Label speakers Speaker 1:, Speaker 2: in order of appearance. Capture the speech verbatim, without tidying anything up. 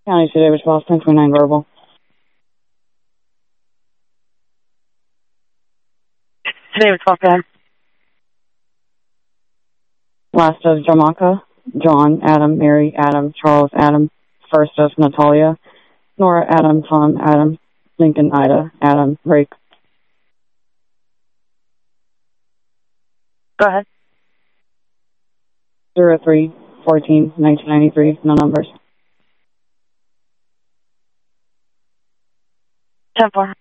Speaker 1: County City, Davis, Boston, twenty-nine verbal.
Speaker 2: Davis, Boston.
Speaker 1: Last of Jamaica, John, Adam, Mary, Adam, Charles, Adam. First of Natalia, Nora, Adam, Tom, Adam, Lincoln, Ida, Adam, Rake.
Speaker 2: Go ahead.
Speaker 1: zero three fourteen nineteen ninety-three, no numbers.
Speaker 2: ten four.